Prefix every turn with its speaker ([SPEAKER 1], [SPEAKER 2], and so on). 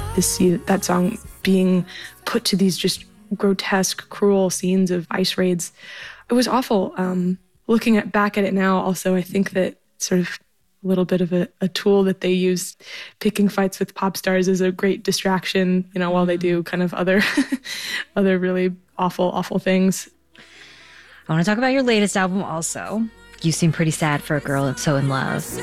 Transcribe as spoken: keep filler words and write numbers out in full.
[SPEAKER 1] to see that song being put to these just grotesque, cruel scenes of ICE raids. It was awful. Um, looking at, back at it now, also, I think that sort of a little bit of a, a tool that they use, picking fights with pop stars, is a great distraction, you know, while they do kind of other, other really awful, awful things.
[SPEAKER 2] I want to talk about your latest album also. You seem pretty sad for a girl so in love.